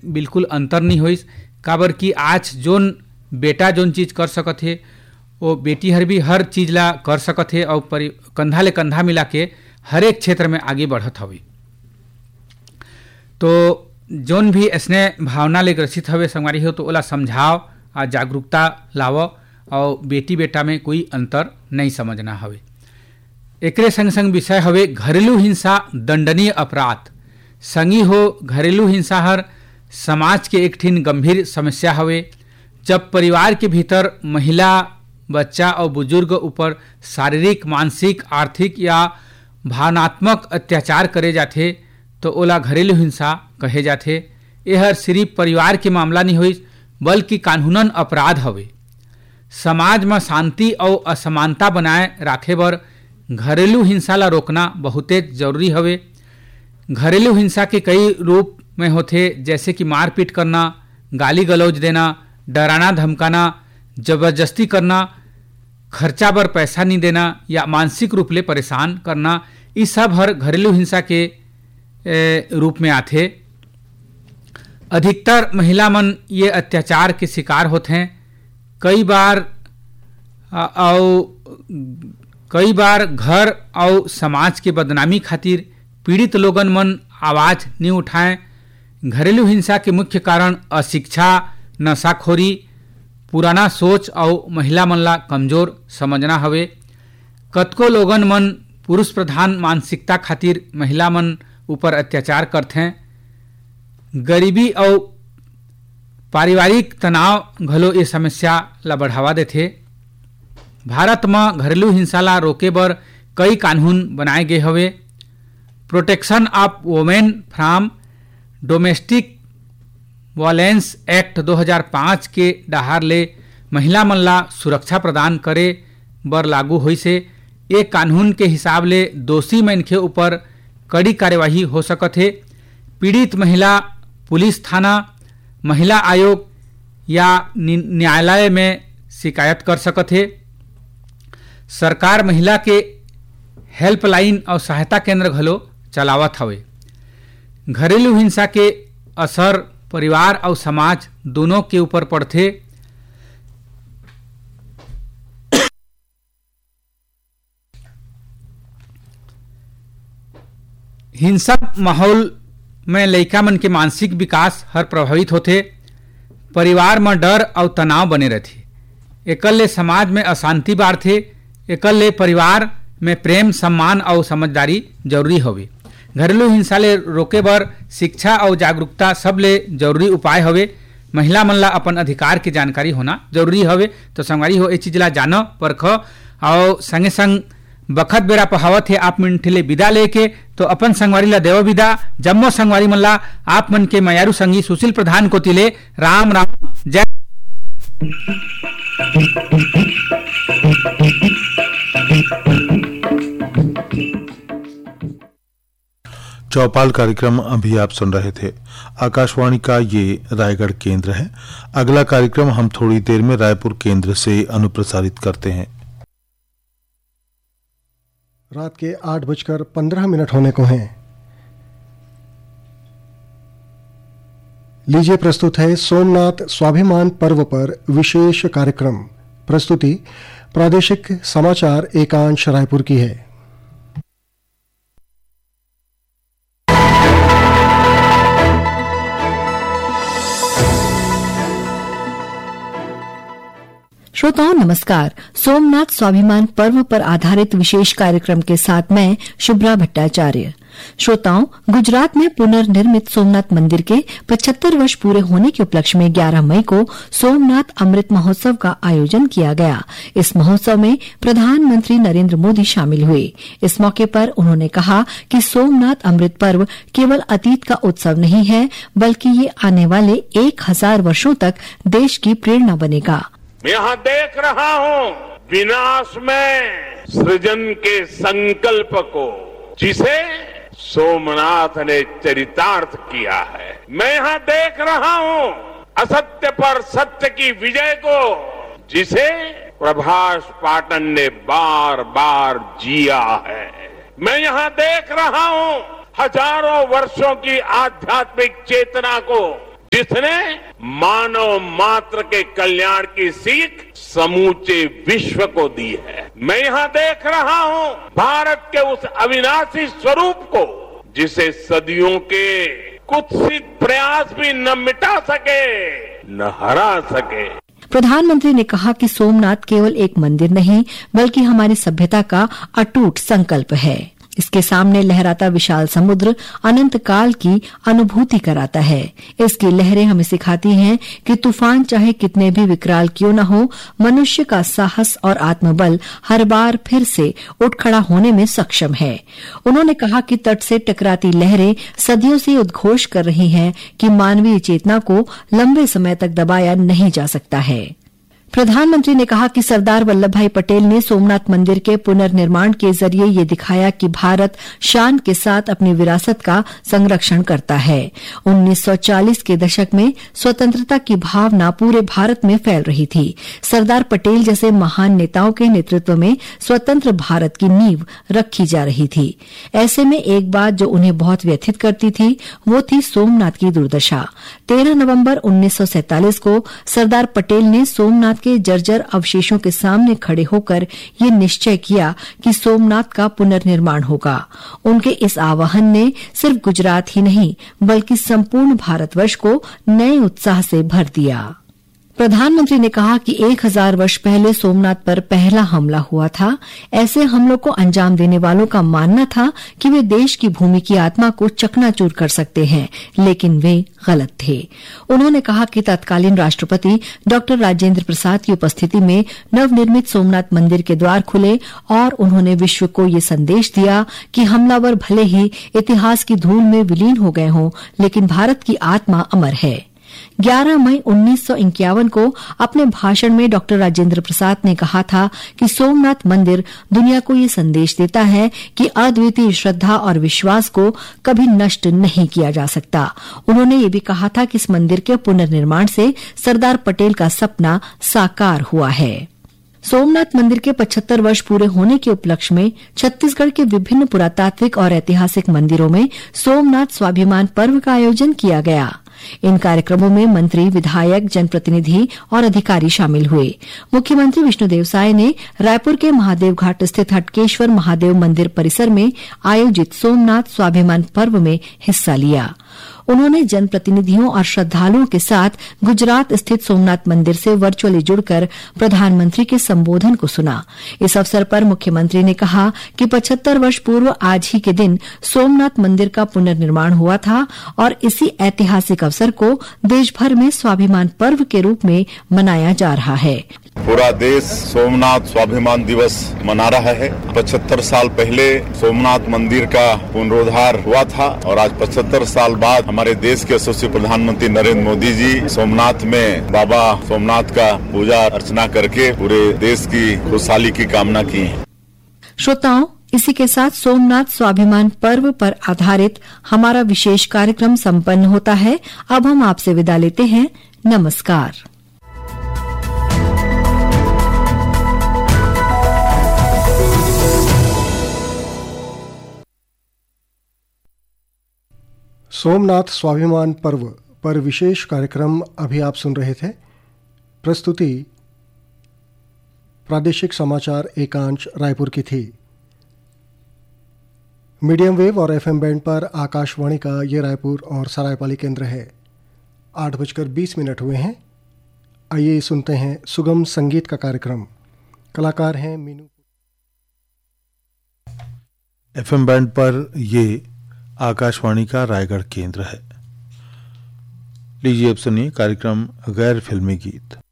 बिल्कुल अंतर नहीं होइस। काबर कि आज जोन बेटा जोन चीज़ कर सकत है वो बेटी हर भी हर चीज़ ला कर सकत है और कंधा ले कंधा मिला के हर एक क्षेत्र में आगे बढ़त हवे। तो जोन भी ऐसने भावना ले ग्रसित हवे संगवारी हो तो ओला समझाओ और जागरूकता लावो और बेटी बेटा में कोई अंतर नहीं समझना हवे। एकरे संग संग विषय हवे घरेलू हिंसा दंडनीय अपराध। संगी हो घरेलू हिंसा हर समाज के एक ठिन गंभीर समस्या हवे। जब परिवार के भीतर महिला बच्चा और बुजुर्ग ऊपर शारीरिक मानसिक आर्थिक या भावनात्मक अत्याचार करे जाथे तो ओला घरेलू हिंसा कहे जाथे। यह सिर्फ परिवार के मामला नहीं होइस बल्कि कानूनन अपराध हवे। समाज में शांति और असमानता बनाए राखे बर घरेलू हिंसा ला रोकना बहुते जरूरी हवे। घरेलू हिंसा के कई रूप में होथे, जैसे कि मारपीट करना, गाली गलौज देना, डराना धमकाना, जबरदस्ती करना, खर्चा पर पैसा नहीं देना या मानसिक रूप ले परेशान करना। ये सब हर घरेलू हिंसा के रूप में आथे। अधिकतर महिला मन ये अत्याचार के शिकार होते हैं। कई बार घर और समाज के बदनामी खातिर पीड़ित लोगन मन आवाज नहीं उठाएं। घरेलू हिंसा के मुख्य कारण अशिक्षा, नशाखोरी, पुराना सोच और महिला मन ला कमजोर समझना हवे। कतको लोगन मन पुरुष प्रधान मानसिकता खातिर महिला मन ऊपर अत्याचार करते हैं। गरीबी और पारिवारिक तनाव घलो ये समस्या ला बढ़ावा देथे। भारत में घरेलू हिंसा ला रोके बर कई कानून बनाए गए हवे। Protection of women from domestic violence act 2005 के डहार ले महिला मन ला सुरक्षा प्रदान करे बर लागू होइसे। ये कानून के हिसाब ले दोषी मनखे ऊपर कड़ी कार्यवाही हो सकत है। पीड़ित महिला पुलिस थाना, महिला आयोग या न्यायालय में शिकायत कर सकत है। सरकार महिला के हेल्पलाइन और सहायता केंद्र घलो चलावत हवे। घरेलू हिंसा के असर परिवार और समाज दोनों के ऊपर पड़थे। हिंसक माहौल में लइका मन के मानसिक विकास हर प्रभावित होथे। परिवार में डर और तनाव बने रहथे। एकल ले समाज में अशांति बाढ़थे। एकल ले परिवार में प्रेम सम्मान और समझदारी जरूरी हवे। घरेलू हिंसा ले रोके बर शिक्षा और जागरूकता सब ले जरूरी उपाय हवे। महिला मन ला अपन अधिकार के जानकारी होना जरूरी हवे। तो संगवारी हो ये चीज ला जानो परख और संगे संग बखत बेरा पहावत है आप मन ले विदा लेके तो अपन संगवारी ला देव विदा। जम्मो संगवारी मन ला आप मन के मयारू संगी सुशील प्रधान को तिले राम राम जय। चौपाल कार्यक्रम अभी आप सुन रहे थे। आकाशवाणी का ये रायगढ़ केंद्र है। अगला कार्यक्रम हम थोड़ी देर में रायपुर केंद्र से अनुप्रसारित करते हैं। रात के 8:15 होने को हैं। लीजिए प्रस्तुत है सोमनाथ स्वाभिमान पर्व पर विशेष कार्यक्रम। प्रस्तुति प्रादेशिक समाचार एकांश रायपुर की है। श्रोताओं नमस्कार। सोमनाथ स्वाभिमान पर्व पर आधारित विशेष कार्यक्रम के साथ मैं शुभ्रा भट्टाचार्य। श्रोताओं, गुजरात में पुनर्निर्मित सोमनाथ मंदिर के 75 वर्ष पूरे होने के उपलक्ष्य में 11 मई को सोमनाथ अमृत महोत्सव का आयोजन किया गया। इस महोत्सव में प्रधानमंत्री नरेंद्र मोदी शामिल हुए। इस मौके पर उन्होंने कहा कि सोमनाथ अमृत पर्व केवल अतीत का उत्सव नहीं है, बल्कि ये आने वाले 1000 वर्षों तक देश की प्रेरणा बनेगा। मैं यहाँ देख रहा हूँ विनाश में सृजन के संकल्प को, जिसे सोमनाथ ने चरितार्थ किया है। मैं यहाँ देख रहा हूँ असत्य पर सत्य की विजय को, जिसे प्रभास पाटन ने बार बार जिया है। मैं यहाँ देख रहा हूँ हजारों वर्षों की आध्यात्मिक चेतना को, जिसने मानव मात्र के कल्याण की सीख समूचे विश्व को दी है। मैं यहाँ देख रहा हूँ भारत के उस अविनाशी स्वरूप को जिसे सदियों के कुत्सित प्रयास भी न मिटा सके न हरा सके। प्रधानमंत्री ने कहा कि सोमनाथ केवल एक मंदिर नहीं बल्कि हमारी सभ्यता का अटूट संकल्प है। इसके सामने लहराता विशाल समुद्र अनंत काल की अनुभूति कराता है। इसकी लहरें हमें सिखाती हैं कि तूफान चाहे कितने भी विकराल क्यों न हो, मनुष्य का साहस और आत्मबल हर बार फिर से उठ खड़ा होने में सक्षम है। उन्होंने कहा कि तट से टकराती लहरें सदियों से उद्घोष कर रही हैं कि मानवीय चेतना को लंबे समय तक दबाया नहीं जा सकता है। प्रधानमंत्री ने कहा कि सरदार वल्लभ भाई पटेल ने सोमनाथ मंदिर के पुनर्निर्माण के जरिए ये दिखाया कि भारत शान के साथ अपनी विरासत का संरक्षण करता है। 1940 के दशक में स्वतंत्रता की भावना पूरे भारत में फैल रही थी। सरदार पटेल जैसे महान नेताओं के नेतृत्व में स्वतंत्र भारत की नींव रखी जा रही थी। ऐसे में एक बात जो उन्हें बहुत व्यथित करती थी वो थी सोमनाथ की दुर्दशा। 13 नवंबर 1947 को सरदार पटेल ने सोमनाथ के जर्जर अवशेषों के सामने खड़े होकर ये निश्चय किया कि सोमनाथ का पुनर्निर्माण होगा। उनके इस आह्वान ने सिर्फ गुजरात ही नहीं बल्कि संपूर्ण भारतवर्ष को नए उत्साह से भर दिया। प्रधानमंत्री ने कहा कि 1000 वर्ष पहले सोमनाथ पर पहला हमला हुआ था। ऐसे हमलों को अंजाम देने वालों का मानना था कि वे देश की भूमि की आत्मा को चकनाचूर कर सकते हैं, लेकिन वे गलत थे। उन्होंने कहा कि तत्कालीन राष्ट्रपति डॉक्टर राजेंद्र प्रसाद की उपस्थिति में नवनिर्मित सोमनाथ मंदिर के द्वार खुले और उन्होंने विश्व को ये संदेश दिया कि हमलावर भले ही इतिहास की धूल में विलीन हो गए हों, लेकिन भारत की आत्मा अमर है। 11 मई 1951 को अपने भाषण में डॉक्टर राजेंद्र प्रसाद ने कहा था कि सोमनाथ मंदिर दुनिया को ये संदेश देता है कि अद्वितीय श्रद्धा और विश्वास को कभी नष्ट नहीं किया जा सकता। उन्होंने ये भी कहा था कि इस मंदिर के पुनर्निर्माण से सरदार पटेल का सपना साकार हुआ है। सोमनाथ मंदिर के 75 वर्ष पूरे होने के उपलक्ष्य में छत्तीसगढ़ के विभिन्न पुरातात्विक और ऐतिहासिक मंदिरों में सोमनाथ स्वाभिमान पर्व का आयोजन किया गया। इन कार्यक्रमों में मंत्री, विधायक, जनप्रतिनिधि और अधिकारी शामिल हुए। मुख्यमंत्री विष्णुदेव साय ने रायपुर के महादेव घाट स्थित हटकेश्वर महादेव मंदिर परिसर में आयोजित सोमनाथ स्वाभिमान पर्व में हिस्सा लिया। उन्होंने जनप्रतिनिधियों और श्रद्धालुओं के साथ गुजरात स्थित सोमनाथ मंदिर से वर्चुअली जुड़कर प्रधानमंत्री के संबोधन को सुना। इस अवसर पर मुख्यमंत्री ने कहा कि 75 वर्ष पूर्व आज ही के दिन सोमनाथ मंदिर का पुनर्निर्माण हुआ था और इसी ऐतिहासिक अवसर को देश भर में स्वाभिमान पर्व के रूप में मनाया जा रहा है। पूरा देश सोमनाथ स्वाभिमान दिवस मना रहा है। 75 साल पहले सोमनाथ मंदिर का पुनरोद्धार हुआ था और आज 75 साल बाद हमारे देश के यशस्वी प्रधानमंत्री नरेंद्र मोदी जी सोमनाथ में बाबा सोमनाथ का पूजा अर्चना करके पूरे देश की खुशहाली की कामना की है। श्रोताओं, इसी के साथ सोमनाथ स्वाभिमान पर्व पर आधारित हमारा विशेष कार्यक्रम संपन्न होता है। अब हम आपसे विदा लेते हैं। नमस्कार। सोमनाथ स्वाभिमान पर्व पर विशेष कार्यक्रम अभी आप सुन रहे थे। प्रस्तुति प्रादेशिक समाचार एकांश रायपुर की थी। मीडियम वेव और एफएम बैंड पर आकाशवाणी का ये रायपुर और सरायपाली केंद्र है। 8:20 हुए हैं। आइए सुनते हैं सुगम संगीत का कार्यक्रम। कलाकार हैं मीनू। एफएम बैंड पर ये आकाशवाणी का रायगढ़ केंद्र है। लीजिए अब सुनिए कार्यक्रम गैर फिल्मी गीत।